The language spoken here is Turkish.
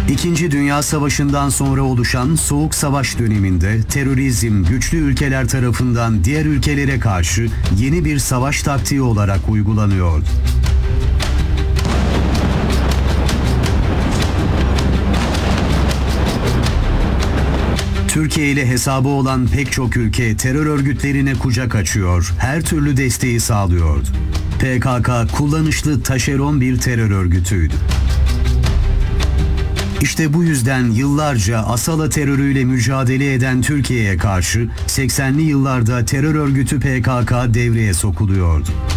İkinci Dünya Savaşı'ndan sonra oluşan Soğuk Savaş döneminde terörizm güçlü ülkeler tarafından diğer ülkelere karşı yeni bir savaş taktiği olarak uygulanıyordu. Türkiye ile hesabı olan pek çok ülke terör örgütlerine kucak açıyor, her türlü desteği sağlıyordu. PKK kullanışlı taşeron bir terör örgütüydü. İşte bu yüzden yıllarca Asala terörüyle mücadele eden Türkiye'ye karşı 80'li yıllarda terör örgütü PKK devreye sokuluyordu.